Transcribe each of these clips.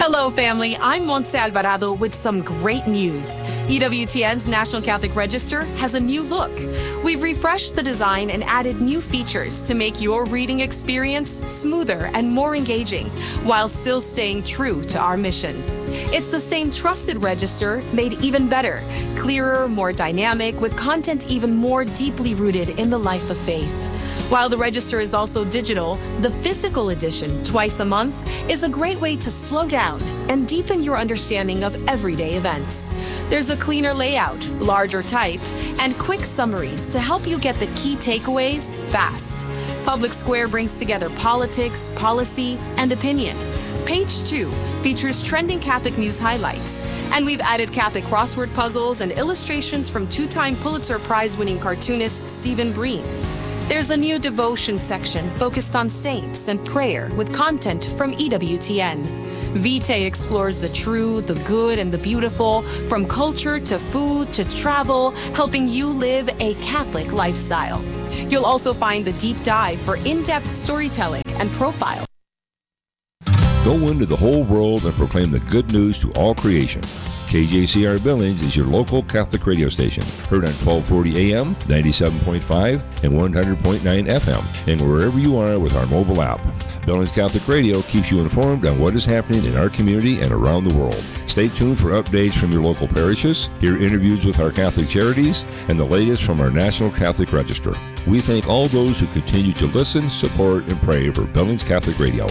Hello, family. I'm Montse Alvarado with some great news. EWTN's National Catholic Register has a new look. We've refreshed the design and added new features to make your reading experience smoother and more engaging, while still staying true to our mission. It's the same trusted register, made even better, clearer, more dynamic, with content even more deeply rooted in the life of faith. While the register is also digital, the physical edition, twice a month, is a great way to slow down and deepen your understanding of everyday events. There's a cleaner layout, larger type, and quick summaries to help you get the key takeaways fast. Public Square brings together politics, policy, and opinion. Page 2 features trending Catholic news highlights, and we've added Catholic crossword puzzles and illustrations from two-time Pulitzer Prize-winning cartoonist Stephen Breen. There's a new devotion section focused on saints and prayer with content from EWTN. Vitae explores the true, the good, and the beautiful, from culture to food to travel, helping you live a Catholic lifestyle. You'll also find the deep dive for in-depth storytelling and profile. Go into the whole world and proclaim the good news to all creation. KJCR Billings is your local Catholic radio station, heard on 1240 AM, 97.5, and 100.9 FM, and wherever you are with our mobile app. Billings Catholic Radio keeps you informed on what is happening in our community and around the world. Stay tuned for updates from your local parishes, hear interviews with our Catholic charities, and the latest from our National Catholic Register. We thank all those who continue to listen, support, and pray for Billings Catholic Radio.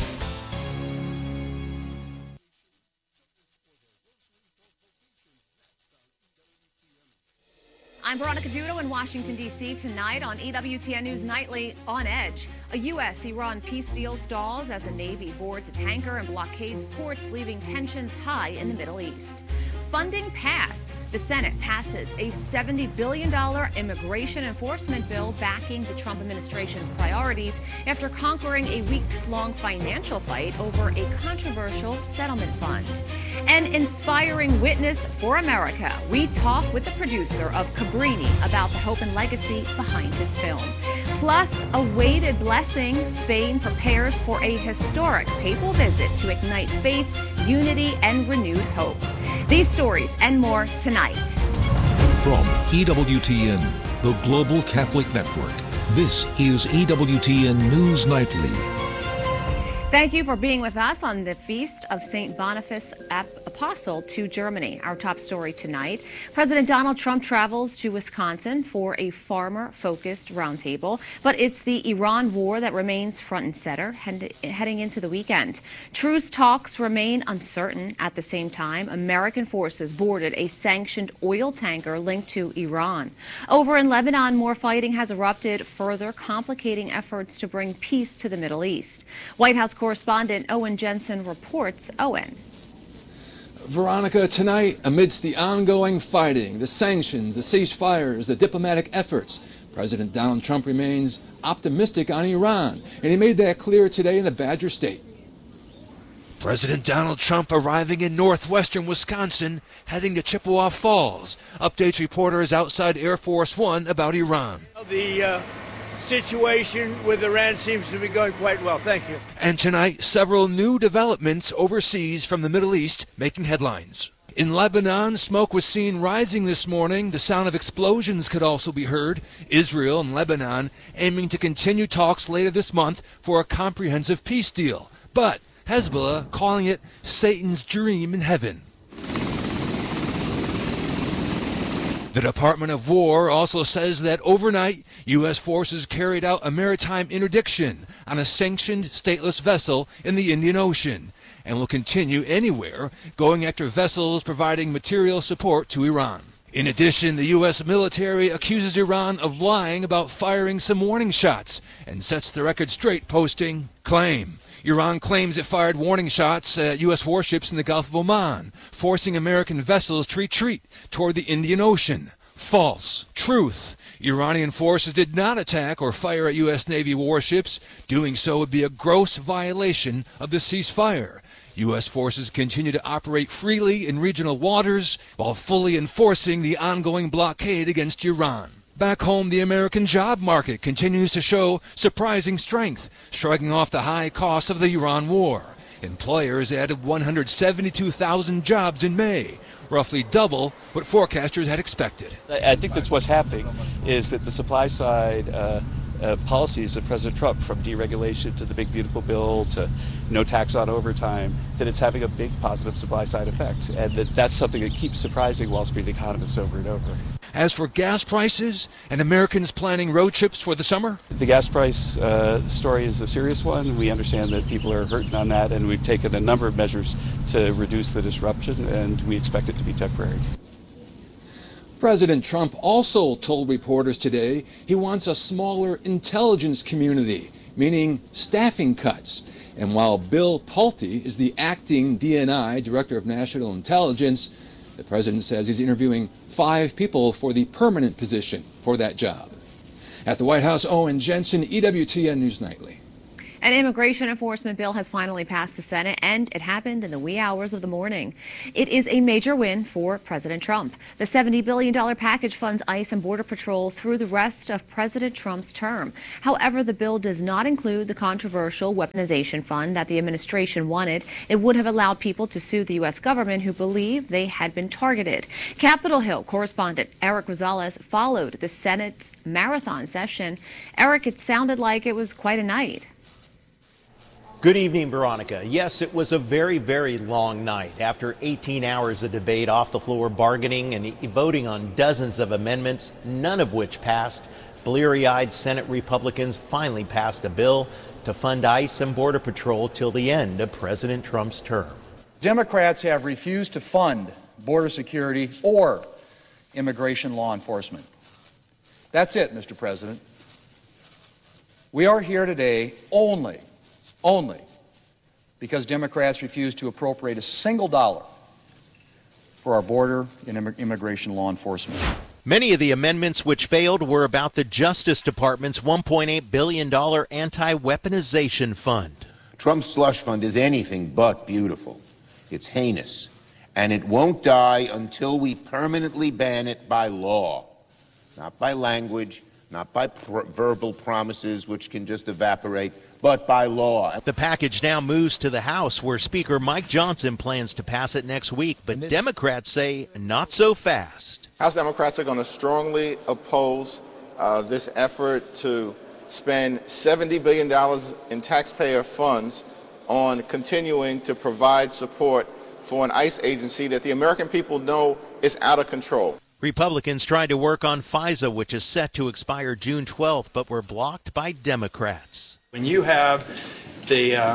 I'm Veronica Dudo in Washington, D.C. Tonight on EWTN News Nightly, On Edge. A U.S.-Iran peace deal stalls as the Navy boards a tanker and blockades ports, leaving tensions high in the Middle East. Funding passed. The Senate passes a $70 billion immigration enforcement bill backing the Trump administration's priorities after conquering a weeks-long financial fight over a controversial settlement fund. An inspiring witness for America. We talk with the producer of Cabrini about the hope and legacy behind this film. Plus, a weighted blessing. Spain prepares for a historic papal visit to ignite faith, unity, and renewed hope. These stories and more tonight. From EWTN, the Global Catholic Network, this is EWTN News Nightly. Thank you for being with us on the Feast of St. Boniface Apostle to Germany. Our top story tonight, President Donald Trump travels to Wisconsin for a farmer-focused roundtable, but it's the Iran war that remains front and center heading into the weekend. Truce talks remain uncertain. At the same time, American forces boarded a sanctioned oil tanker linked to Iran. Over in Lebanon, more fighting has erupted, further complicating efforts to bring peace to the Middle East. White House correspondent Owen Jensen reports. Owen. Veronica, tonight, amidst the ongoing fighting, the sanctions, the ceasefires, the diplomatic efforts, President Donald Trump remains optimistic on Iran, and he made that clear today in the Badger State. President Donald Trump arriving in northwestern Wisconsin, heading to Chippewa Falls. Updates reporters outside Air Force One about Iran. The situation with Iran seems to be going quite well. Thank you. And tonight, several new developments overseas from the Middle East making headlines. In Lebanon, smoke was seen rising this morning. The sound of explosions could also be heard. Israel and Lebanon aiming to continue talks later this month for a comprehensive peace deal. But Hezbollah calling it Satan's dream in heaven. The Department of War also says that overnight, U.S. forces carried out a maritime interdiction on a sanctioned stateless vessel in the Indian Ocean and will continue anywhere, going after vessels providing material support to Iran. In addition, the U.S. military accuses Iran of lying about firing some warning shots and sets the record straight, posting, claim. Iran claims it fired warning shots at U.S. warships in the Gulf of Oman, forcing American vessels to retreat toward the Indian Ocean. False. Truth. Iranian forces did not attack or fire at U.S. Navy warships. Doing so would be a gross violation of the ceasefire. U.S. forces continue to operate freely in regional waters while fully enforcing the ongoing blockade against Iran. Back home, the American job market continues to show surprising strength, shrugging off the high cost of the Iran war. Employers added 172,000 jobs in May, roughly double what forecasters had expected. I think that's what's happening, is that the supply side policies of President Trump, from deregulation to the big beautiful bill to no tax on overtime, that it's having a big positive supply side effect, and that's something that keeps surprising Wall Street economists over and over. As for gas prices and Americans planning road trips for the summer, the gas price story is a serious one. We understand that people are hurting on that, and we've taken a number of measures to reduce the disruption, and we expect it to be temporary. President Trump also told reporters today he wants a smaller intelligence community, meaning staffing cuts. And while Bill Pulte is the acting DNI, Director of National Intelligence, the president says he's interviewing 5 people for the permanent position for that job. At the White House, Owen Jensen, EWTN News Nightly. An immigration enforcement bill has finally passed the Senate, and it happened in the wee hours of the morning. It is a major win for President Trump. The $70 billion package funds ICE and Border Patrol through the rest of President Trump's term. However, the bill does not include the controversial weaponization fund that the administration wanted. It would have allowed people to sue the U.S. government who believe they had been targeted. Capitol Hill correspondent Eric Rosales followed the Senate's marathon session. Eric, it sounded like it was quite a night. Good evening, Veronica. Yes, it was a very, very long night. After 18 hours of debate, off the floor bargaining and voting on dozens of amendments, none of which passed, bleary-eyed Senate Republicans finally passed a bill to fund ICE and Border Patrol till the end of President Trump's term. Democrats have refused to fund border security or immigration law enforcement. That's it, Mr. President. We are here today only because Democrats refuse to appropriate a single dollar for our border and immigration law enforcement. Many of the amendments which failed were about the Justice Department's $1.8 billion anti-weaponization fund. Trump's slush fund is anything but beautiful. It's heinous, and it won't die until we permanently ban it by law, not by language, not by verbal promises which can just evaporate, but by law. The package now moves to the House, where Speaker Mike Johnson plans to pass it next week, but Democrats say not so fast. House Democrats are going to strongly oppose this effort to spend $70 billion in taxpayer funds on continuing to provide support for an ICE agency that the American people know is out of control. Republicans tried to work on FISA, which is set to expire June 12th, but were blocked by Democrats. When you have the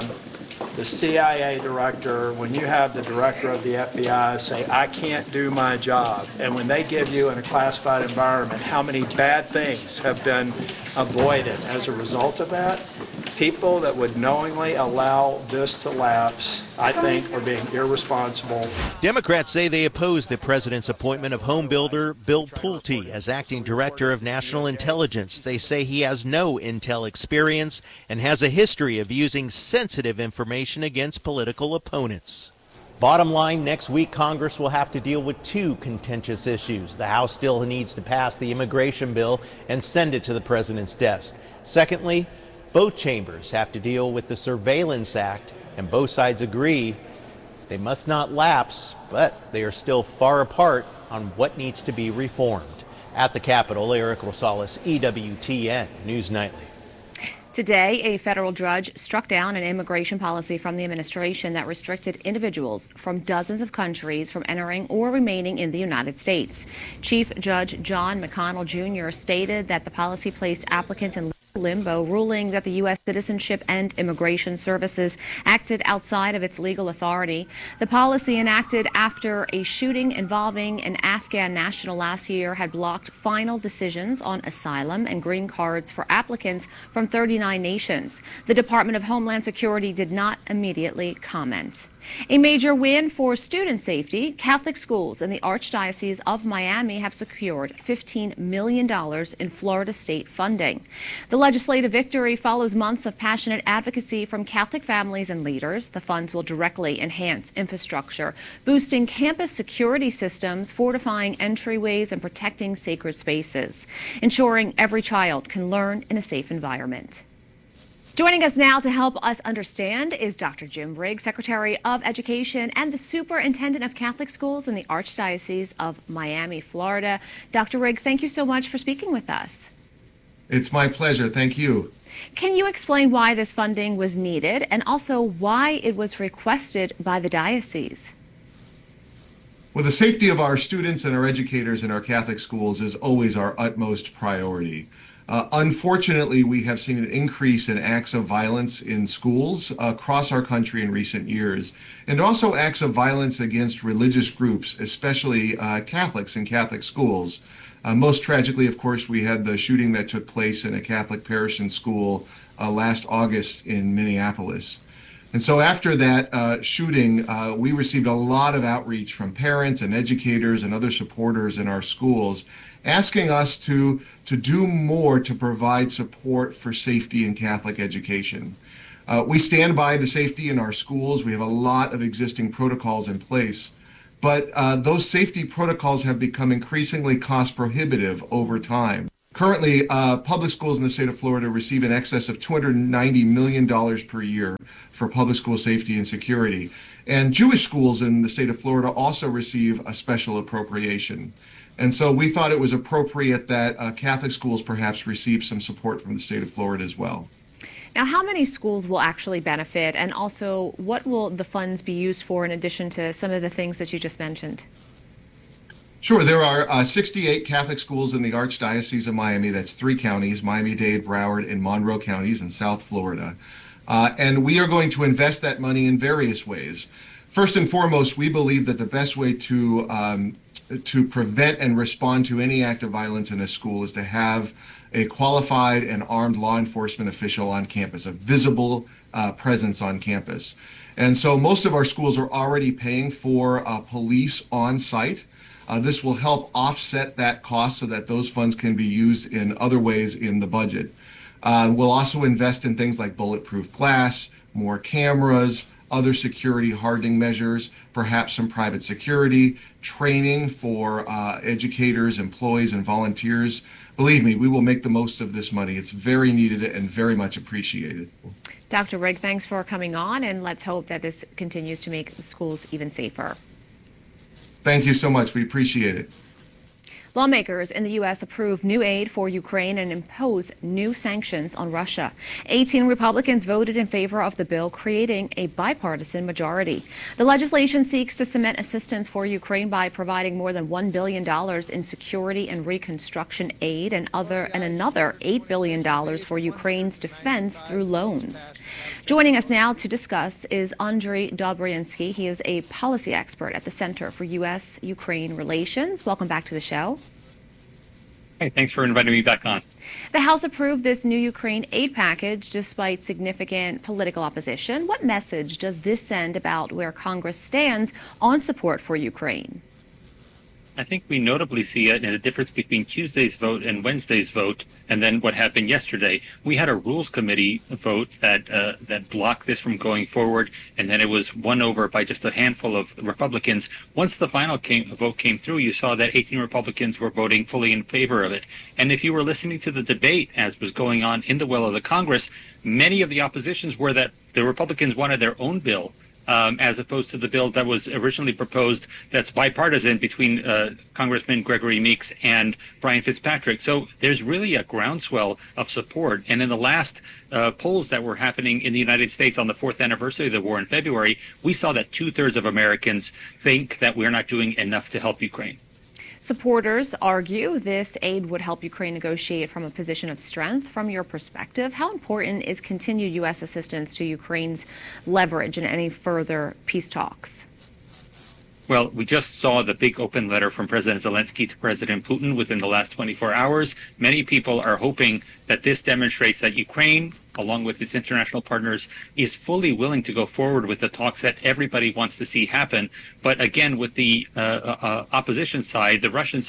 CIA director, when you have the director of the FBI say, I can't do my job, and when they give you in a classified environment how many bad things have been avoided as a result of that, people that would knowingly allow this to lapse, I think, are being irresponsible. Democrats say they oppose the president's appointment of home builder Bill Pulte as acting director of national intelligence. They say he has no intel experience and has a history of using sensitive information against political opponents. Bottom line, next week Congress will have to deal with 2 contentious issues. The House still needs to pass the immigration bill and send it to the president's desk. Secondly, both chambers have to deal with the Surveillance Act, and both sides agree they must not lapse, but they are still far apart on what needs to be reformed. At the Capitol, Eric Rosales, EWTN News Nightly. Today, a federal judge struck down an immigration policy from the administration that restricted individuals from dozens of countries from entering or remaining in the United States. Chief Judge John McConnell Jr. stated that the policy placed applicants in limbo, ruling that the U.S. Citizenship and Immigration Services acted outside of its legal authority. The policy, enacted after a shooting involving an Afghan national last year, had blocked final decisions on asylum and green cards for applicants from 39 nations. The Department of Homeland Security did not immediately comment. A major win for student safety. Catholic schools in the Archdiocese of Miami have secured $15 million in Florida state funding. The legislative victory follows months of passionate advocacy from Catholic families and leaders. The funds will directly enhance infrastructure, boosting campus security systems, fortifying entryways, and protecting sacred spaces, ensuring every child can learn in a safe environment. Joining us now to help us understand is Dr. Jim Rigg, Secretary of Education and the Superintendent of Catholic Schools in the Archdiocese of Miami, Florida. Dr. Rigg, thank you so much for speaking with us. It's my pleasure. Thank you. Can you explain why this funding was needed and also why it was requested by the diocese? Well, the safety of our students and our educators in our Catholic schools is always our utmost priority. Unfortunately, we have seen an increase in acts of violence in schools across our country in recent years, and also acts of violence against religious groups, especially Catholics in Catholic schools. Most tragically, of course, we had the shooting that took place in a Catholic parish and school last August in Minneapolis. And so after that shooting, we received a lot of outreach from parents and educators and other supporters in our schools, asking us to do more to provide support for safety in Catholic education. We stand by the safety in our schools. We have a lot of existing protocols in place, but those safety protocols have become increasingly cost prohibitive over time. Currently, public schools in the state of Florida receive in excess of $290 million per year for public school safety and security. And Jewish schools in the state of Florida also receive a special appropriation. And so we thought it was appropriate that Catholic schools perhaps receive some support from the state of Florida as well. Now, how many schools will actually benefit, and also what will the funds be used for in addition to some of the things that you just mentioned? Sure. There are 68 Catholic schools in the Archdiocese of Miami. That's 3 counties, Miami-Dade, Broward, and Monroe counties in South Florida. And we are going to invest that money in various ways. First and foremost, we believe that the best way to prevent and respond to any act of violence in a school is to have a qualified and armed law enforcement official on campus, a visible presence on campus. And so most of our schools are already paying for police on site. This will help offset that cost so that those funds can be used in other ways in the budget. We'll also invest in things like bulletproof glass, more cameras, other security hardening measures, perhaps some private security, training for educators, employees, and volunteers. Believe me, we will make the most of this money. It's very needed and very much appreciated. Dr. Rigg, thanks for coming on, and let's hope that this continues to make the schools even safer. Thank you so much. We appreciate it. Lawmakers in the U.S. approved new aid for Ukraine and imposed new sanctions on Russia. 18 Republicans voted in favor of the bill, creating a bipartisan majority. The legislation seeks to cement assistance for Ukraine by providing more than $1 billion in security and reconstruction aid and another $8 billion for Ukraine's defense through loans. Joining us now to discuss is Andriy Dobriansky. He is a policy expert at the Center for U.S.-Ukraine Relations. Welcome back to the show. Hey, thanks for inviting me back on. The House approved this new Ukraine aid package despite significant political opposition. What message does this send about where Congress stands on support for Ukraine? I think we notably see it in the difference between Tuesday's vote and Wednesday's vote, and then what happened yesterday. We had a Rules Committee vote that blocked this from going forward, and then it was won over by just a handful of Republicans. Once the final vote came through, you saw that 18 Republicans were voting fully in favor of it. And if you were listening to the debate as was going on in the will of the Congress, many of the oppositions were that the Republicans wanted their own bill, as opposed to the bill that was originally proposed that's bipartisan between Congressman Gregory Meeks and Brian Fitzpatrick. So there's really a groundswell of support. And in the last polls that were happening in the United States on the 4th anniversary of the war in February, we saw that 2/3 of Americans think that we're not doing enough to help Ukraine. Supporters argue this aid would help Ukraine negotiate from a position of strength. From your perspective, how important is continued U.S. assistance to Ukraine's leverage in any further peace talks? Well, we just saw the big open letter from President Zelensky to President Putin within the last 24 hours. Many people are hoping that this demonstrates that Ukraine, along with its international partners, is fully willing to go forward with the talks that everybody wants to see happen. But again, with the opposition side, the Russian side,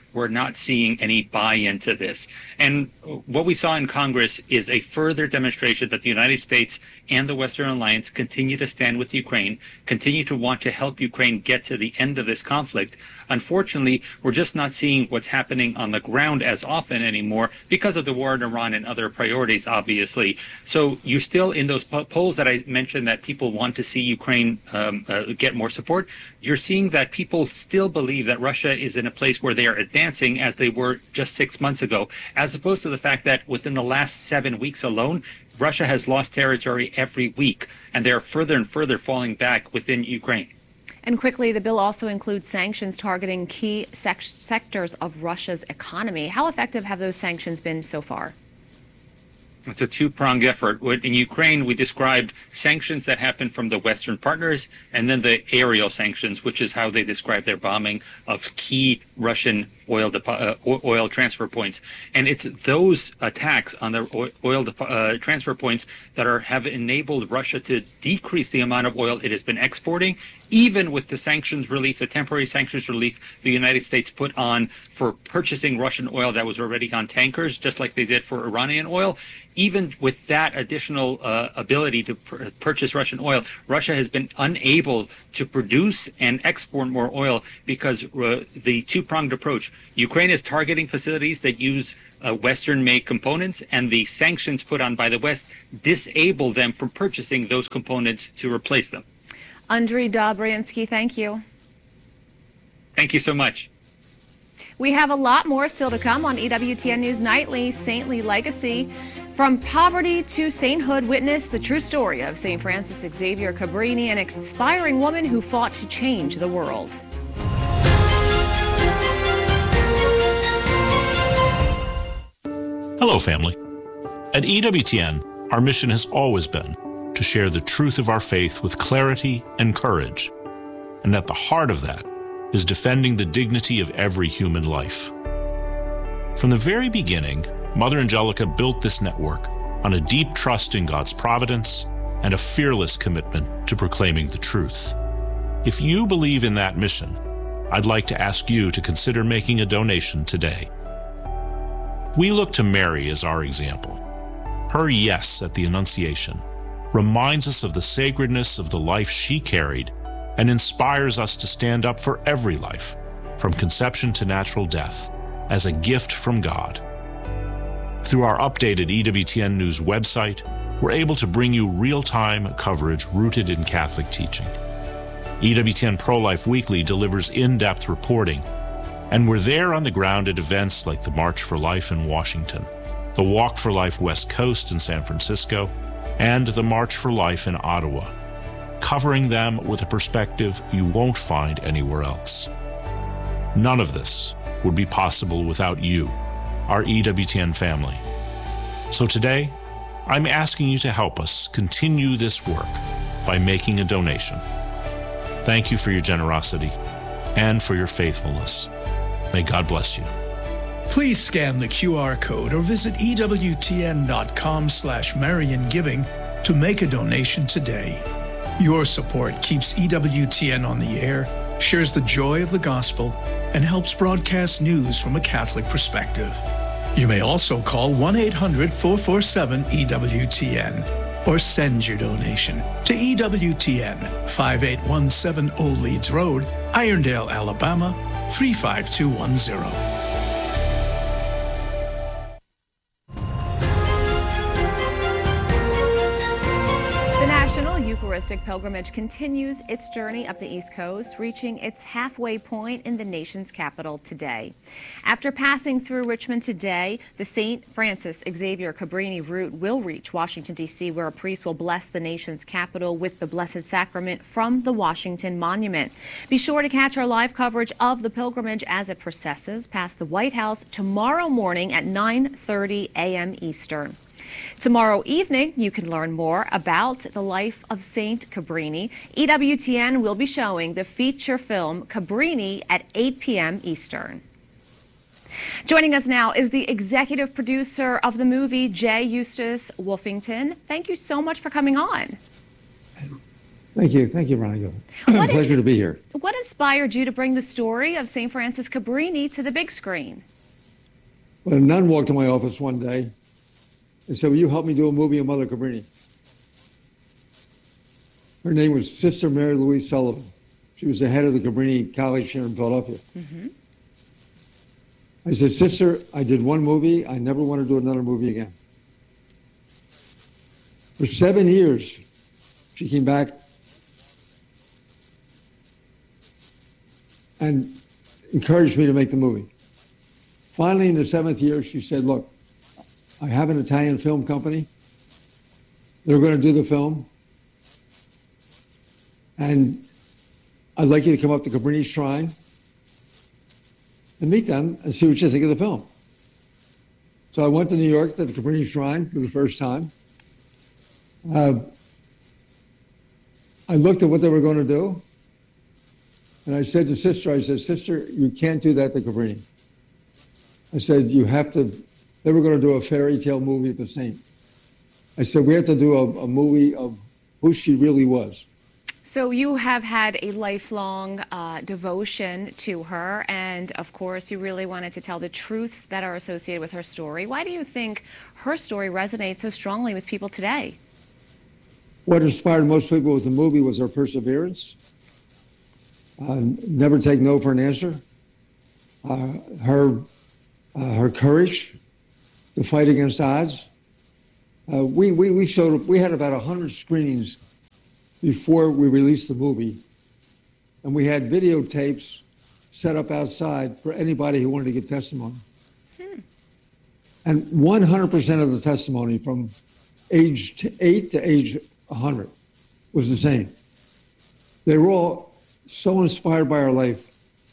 we're not seeing any buy-in to this. And what we saw in Congress is a further demonstration that the United States and the Western Alliance continue to stand with Ukraine, continue to want to help Ukraine get to the end of this conflict. Unfortunately, we're just not seeing what's happening on the ground as often anymore because of the war in Iran and other priorities, obviously. So you're still in those polls that I mentioned that people want to see Ukraine get more support. You're seeing that people still believe that Russia is in a place where they are advancing as they were just 6 months ago, as opposed to the fact that within the last 7 weeks alone, Russia has lost territory every week, and they're further and further falling back within Ukraine. And quickly, the bill also includes sanctions targeting key sectors of Russia's economy. How effective have those sanctions been so far? It's a two-pronged effort. In Ukraine, we described sanctions that happen from the Western partners, and then the aerial sanctions, which is how they describe their bombing of key Russian oil transfer points. And it's those attacks on the oil transfer points that have enabled Russia to decrease the amount of oil it has been exporting, even with the sanctions relief, the temporary sanctions relief the United States put on for purchasing Russian oil that was already on tankers, just like they did for Iranian oil. Even with that additional ability to purchase Russian oil, Russia has been unable to produce and export more oil because the two-pronged approach. Ukraine is targeting facilities that use Western-made components, and the sanctions put on by the West disable them from purchasing those components to replace them. Andriy Dobriansky, thank you. Thank you so much. We have a lot more still to come on EWTN News Nightly. Saintly Legacy. From poverty to sainthood, witness the true story of St. Francis Xavier Cabrini, an inspiring woman who fought to change the world. Hello, family. At EWTN, our mission has always been to share the truth of our faith with clarity and courage. And at the heart of that is defending the dignity of every human life. From the very beginning, Mother Angelica built this network on a deep trust in God's providence and a fearless commitment to proclaiming the truth. If you believe in that mission, I'd like to ask you to consider making a donation today. We look to Mary as our example. Her yes at the Annunciation reminds us of the sacredness of the life she carried and inspires us to stand up for every life, from conception to natural death, as a gift from God. Through our updated EWTN News website, we're able to bring you real-time coverage rooted in Catholic teaching. EWTN Pro-Life Weekly delivers in-depth reporting, and we're there on the ground at events like the March for Life in Washington, the Walk for Life West Coast in San Francisco, and the March for Life in Ottawa, covering them with a perspective you won't find anywhere else. None of this would be possible without you, our EWTN family. So today, I'm asking you to help us continue this work by making a donation. Thank you for your generosity and for your faithfulness. May God bless you. Please scan the QR code or visit EWTN.com/MarianGiving to make a donation today. Your support keeps EWTN on the air, shares the joy of the gospel, and helps broadcast news from a Catholic perspective. You may also call 1-800-447-EWTN or send your donation to EWTN, 5817 Old Leeds Road, Irondale, Alabama, 35210. Eucharistic pilgrimage continues its journey up the East Coast, reaching its halfway point in the nation's capital today. After passing through Richmond today, the St. Francis Xavier Cabrini route will reach Washington, D.C., where a priest will bless the nation's capital with the Blessed Sacrament from the Washington Monument. Be sure to catch our live coverage of the pilgrimage as it processes past the White House tomorrow morning at 9:30 a.m. Eastern. Tomorrow evening, you can learn more about the life of Saint Cabrini. EWTN will be showing the feature film Cabrini at 8 p.m. Eastern. Joining us now is the executive producer of the movie, J. Eustace Wolfington. Thank you so much for coming on. Thank you, Veronica. Pleasure to be here. What inspired you to bring the story of St. Francis Cabrini to the big screen? Well, a nun walked in my office one day and said, will you help me do a movie on Mother Cabrini? Her name was Sister Mary Louise Sullivan. She was the head of the Cabrini College here in Philadelphia. Mm-hmm. I said, Sister, I did one movie. I never want to do another movie again. For 7 years, she came back and encouraged me to make the movie. Finally, in the 7th year, she said, look, I have an Italian film company. They're going to do the film. And I'd like you to come up to Cabrini Shrine and meet them and see what you think of the film. So I went to New York to the Cabrini Shrine for the first time. I looked at what they were going to do. And I said to Sister, Sister, you can't do that to Cabrini. I said, you have to, they were going to do a fairy tale movie of the saint. I said, we have to do a movie of who she really was. So you have had a lifelong devotion to her, and of course you really wanted to tell the truths that are associated with her story. Why do you think her story resonates so strongly with people today? What inspired most people with the movie was her perseverance, never take no for an answer, her courage to fight against odds. We showed up, we had about 100 screenings before we released the movie. And we had videotapes set up outside for anybody who wanted to give testimony. And 100% of the testimony from age 8 to age 100 was the same. They were all so inspired by our life.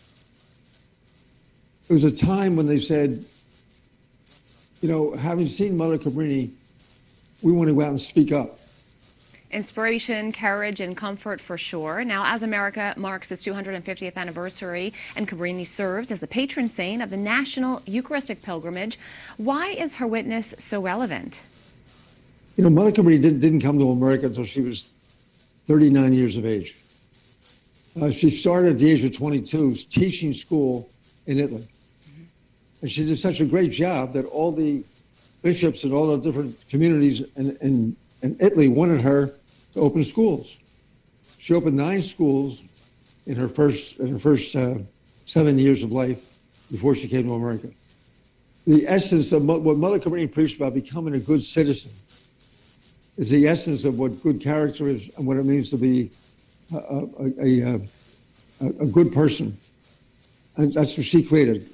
It was a time when they said, you know, having seen Mother Cabrini, we want to go out and speak up. Inspiration, courage, and comfort for sure. Now, as America marks its 250th anniversary and Cabrini serves as the patron saint of the National Eucharistic Pilgrimage, why is her witness so relevant? You know, Mother Cabrini didn't come to America until she was 39 years of age. She started at the age of 22 teaching school in Italy. Mm-hmm. And she did such a great job that all the bishops and all the different communities in Italy wanted her to open schools. She opened 9 schools in her first 7 years of life before she came to America. The essence of what Mother Cabrini preached about becoming a good citizen is the essence of what good character is and what it means to be a good person. And that's what she created.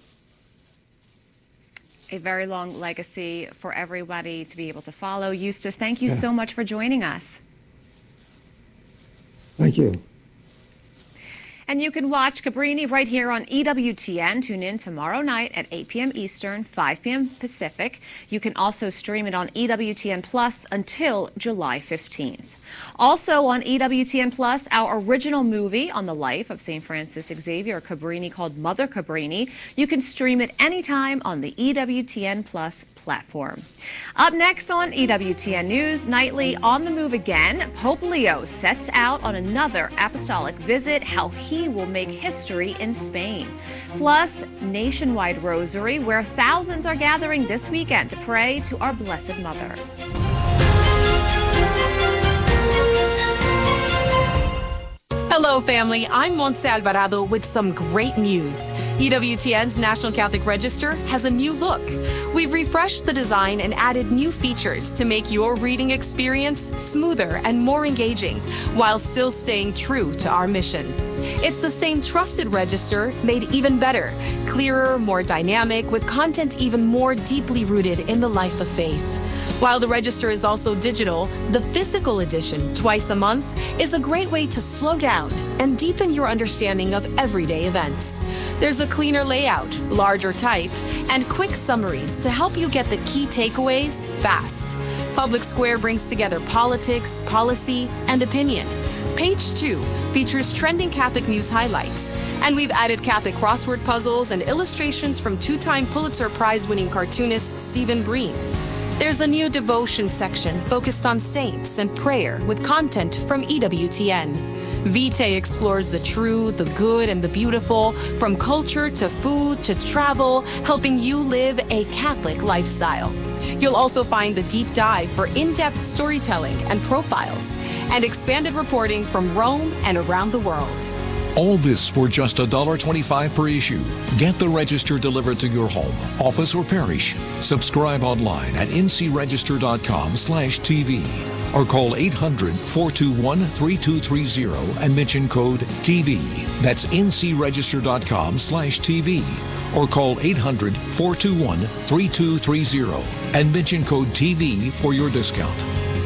A very long legacy for everybody to be able to follow. Eustace, thank you so much for joining us. Thank you. And you can watch Cabrini right here on EWTN. Tune in tomorrow night at 8 p.m. Eastern, 5 p.m. Pacific. You can also stream it on EWTN Plus until July 15th. Also on EWTN Plus, our original movie on the life of St. Francis Xavier Cabrini called Mother Cabrini. You can stream it anytime on the EWTN Plus platform. Up next on EWTN News Nightly, on the move again, Pope Leo sets out on another apostolic visit, how he will make history in Spain. Plus, nationwide rosary, where thousands are gathering this weekend to pray to our Blessed Mother. Hello, family. I'm Montse Alvarado with some great news. EWTN's National Catholic Register has a new look. We've refreshed the design and added new features to make your reading experience smoother and more engaging, while still staying true to our mission. It's the same trusted register, made even better, clearer, more dynamic, with content even more deeply rooted in the life of faith. While the register is also digital, the physical edition, twice a month, is a great way to slow down and deepen your understanding of everyday events. There's a cleaner layout, larger type, and quick summaries to help you get the key takeaways fast. Public Square brings together politics, policy, and opinion. Page 2 features trending Catholic news highlights, and we've added Catholic crossword puzzles and illustrations from 2-time Pulitzer Prize-winning cartoonist Stephen Breen. There's a new devotion section focused on saints and prayer with content from EWTN. Vitae explores the true, the good, and the beautiful, from culture to food to travel, helping you live a Catholic lifestyle. You'll also find the deep dive for in-depth storytelling and profiles, and expanded reporting from Rome and around the world. All this for just $1.25 per issue. Get the Register delivered to your home, office, or parish. Subscribe online at ncregister.com/TV or call 800-421-3230 and mention code TV. That's ncregister.com/TV or call 800-421-3230 and mention code TV for your discount.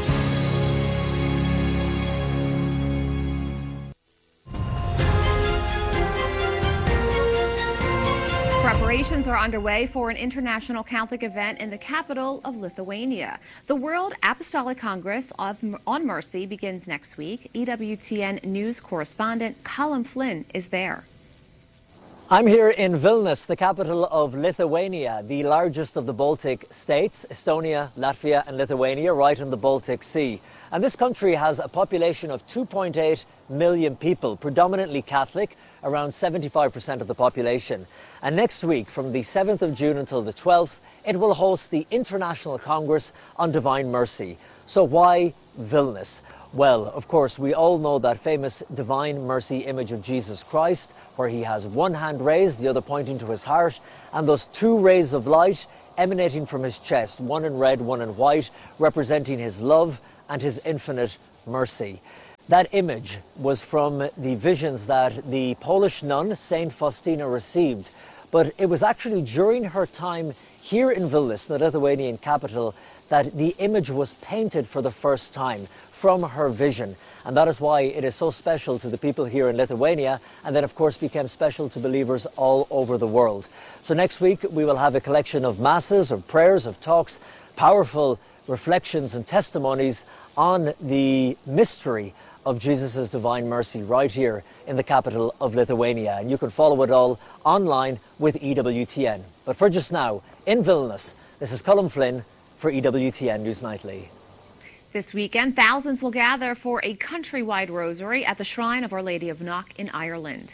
Preparations are underway for an international Catholic event in the capital of Lithuania. The World Apostolic Congress on Mercy begins next week. EWTN News correspondent Colin Flynn is there. I'm here in Vilnius, the capital of Lithuania, the largest of the Baltic states, Estonia, Latvia and Lithuania, right in the Baltic Sea. And this country has a population of 2.8 million people, predominantly Catholic, around 75% of the population. And next week, from the 7th of June until the 12th, it will host the International Congress on Divine Mercy. So why Vilnius? Well, of course, we all know that famous Divine Mercy image of Jesus Christ, where he has one hand raised, the other pointing to his heart, and those two rays of light emanating from his chest, one in red, one in white, representing his love and his infinite mercy. That image was from the visions that the Polish nun, Saint Faustina, received. But it was actually during her time here in Vilnius, the Lithuanian capital, that the image was painted for the first time from her vision. And that is why it is so special to the people here in Lithuania, and then of course became special to believers all over the world. So next week we will have a collection of masses, of prayers, of talks, powerful reflections and testimonies on the mystery of Jesus' Divine Mercy right here in the capital of Lithuania. And you can follow it all online with EWTN. But for just now, in Vilnius, this is Colin Flynn for EWTN News Nightly. This weekend, thousands will gather for a countrywide rosary at the Shrine of Our Lady of Knock in Ireland.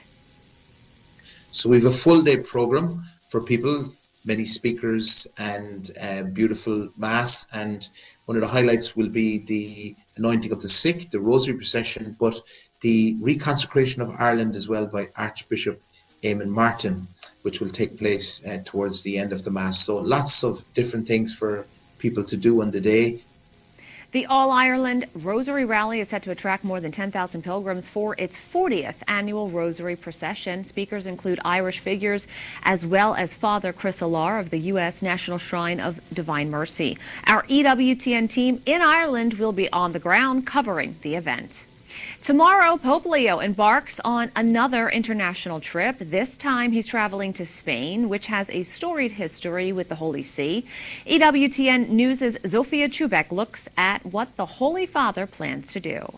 So we have a full day program for people, many speakers and beautiful mass. And one of the highlights will be the anointing of the sick, the rosary procession, but the reconsecration of Ireland as well by Archbishop Eamon Martin, which will take place towards the end of the Mass. So lots of different things for people to do on the day. The All-Ireland Rosary Rally is set to attract more than 10,000 pilgrims for its 40th annual Rosary Procession. Speakers include Irish figures as well as Father Chris Alar of the U.S. National Shrine of Divine Mercy. Our EWTN team in Ireland will be on the ground covering the event. Tomorrow, Pope Leo embarks on another international trip. This time, he's traveling to Spain, which has a storied history with the Holy See. EWTN News' Zofia Chubek looks at what the Holy Father plans to do.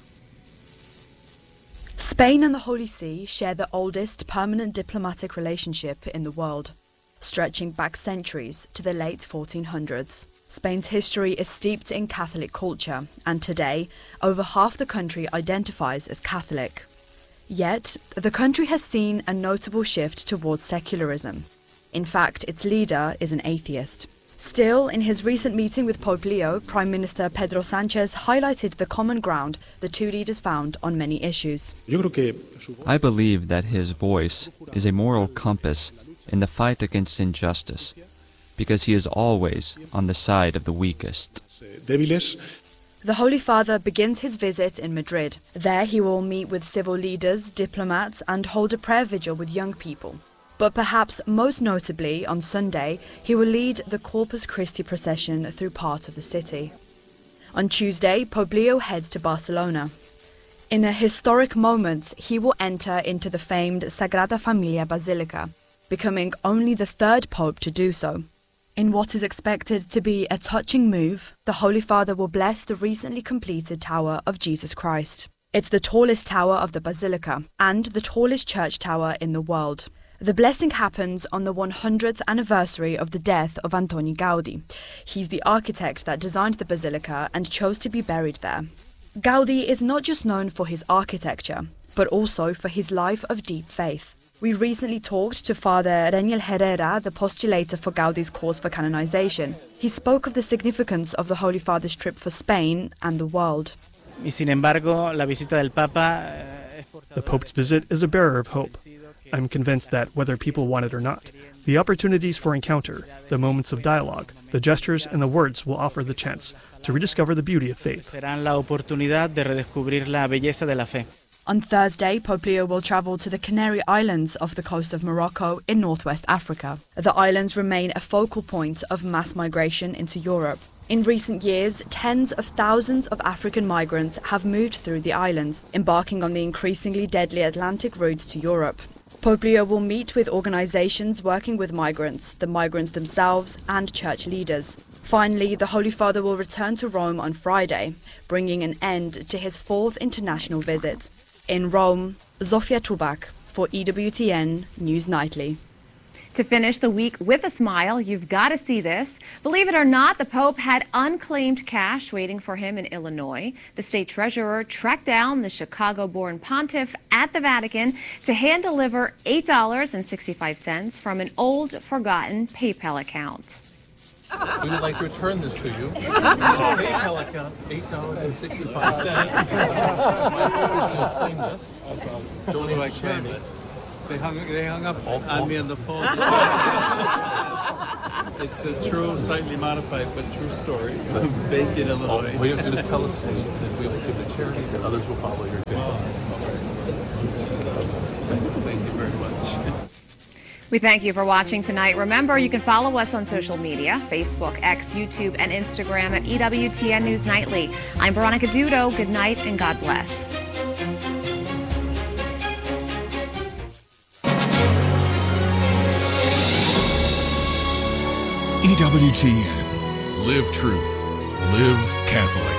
Spain and the Holy See share the oldest permanent diplomatic relationship in the world, stretching back centuries to the late 1400s. Spain's history is steeped in Catholic culture, and today, over half the country identifies as Catholic. Yet, the country has seen a notable shift towards secularism. In fact, its leader is an atheist. Still, in his recent meeting with Pope Leo, Prime Minister Pedro Sánchez highlighted the common ground the two leaders found on many issues. I believe that his voice is a moral compass in the fight against injustice, because he is always on the side of the weakest. The Holy Father begins his visit in Madrid. There he will meet with civil leaders, diplomats, and hold a prayer vigil with young people. But perhaps most notably, on Sunday, he will lead the Corpus Christi procession through part of the city. On Tuesday, Pope Leo heads to Barcelona. In a historic moment, he will enter into the famed Sagrada Familia Basilica, becoming only the third pope to do so. In what is expected to be a touching move, the Holy Father will bless the recently completed Tower of Jesus Christ. It's the tallest tower of the Basilica and the tallest church tower in the world. The blessing happens on the 100th anniversary of the death of Antoni Gaudi. He's the architect that designed the basilica and chose to be buried there. Gaudi is not just known for his architecture, but also for his life of deep faith. We recently talked to Father Reniel Herrera, the postulator for Gaudi's cause for canonization. He spoke of the significance of the Holy Father's trip for Spain and the world. The Pope's visit is a bearer of hope. I'm convinced that, whether people want it or not, the opportunities for encounter, the moments of dialogue, the gestures and the words will offer the chance to rediscover the beauty of faith. On Thursday, Pope Leo will travel to the Canary Islands off the coast of Morocco in northwest Africa. The islands remain a focal point of mass migration into Europe. In recent years, tens of thousands of African migrants have moved through the islands, embarking on the increasingly deadly Atlantic route to Europe. Pope Leo will meet with organizations working with migrants, the migrants themselves, and church leaders. Finally, the Holy Father will return to Rome on Friday, bringing an end to his 4th international visit. In Rome, Zofia Czubak for EWTN News Nightly. To finish the week with a smile, you've got to see this. Believe it or not, the Pope had unclaimed cash waiting for him in Illinois. The state treasurer tracked down the Chicago-born pontiff at the Vatican to hand-deliver $8.65 from an old, forgotten PayPal account. We would like to return this to you. PayPal account, $8.65. Don't even claim it. They hung up on me on the phone. It's a true, slightly modified, but true story. Baked in Illinois. All you have to do is tell us that we will give the charity, and others will follow your example. Thank you very much. We thank you for watching tonight. Remember, you can follow us on social media, Facebook, X, YouTube, and Instagram at EWTN News Nightly. I'm Veronica Dudo. Good night and God bless. EWTN. Live truth. Live Catholic.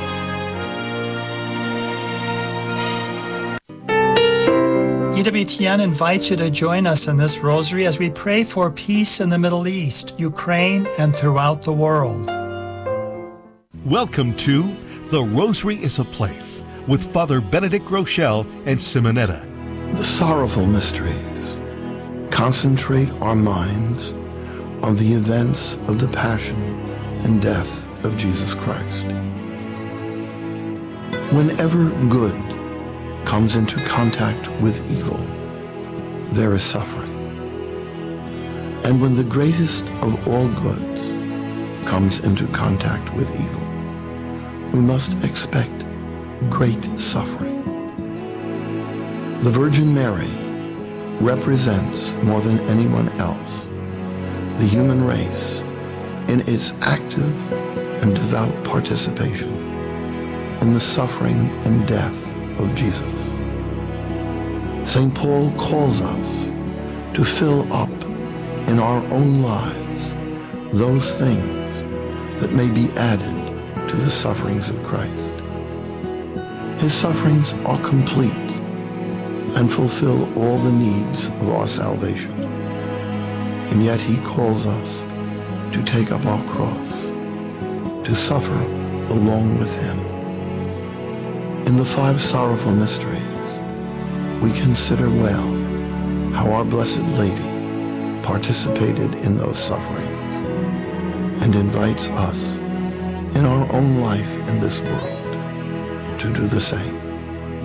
EWTN invites you to join us in this rosary as we pray for peace in the Middle East, Ukraine, and throughout the world. Welcome to The Rosary is a Place with Father Benedict Rochelle and Simonetta. The sorrowful mysteries concentrate our minds on the events of the passion and death of Jesus Christ. Whenever good comes into contact with evil, there is suffering. And when the greatest of all goods comes into contact with evil, we must expect great suffering. The Virgin Mary represents more than anyone else the human race in its active and devout participation in the suffering and death of Jesus. St. Paul calls us to fill up in our own lives those things that may be added to the sufferings of Christ. His sufferings are complete and fulfill all the needs of our salvation. And yet he calls us to take up our cross, to suffer along with him. In the 5 sorrowful mysteries, we consider well how our Blessed Lady participated in those sufferings and invites us in our own life in this world to do the same.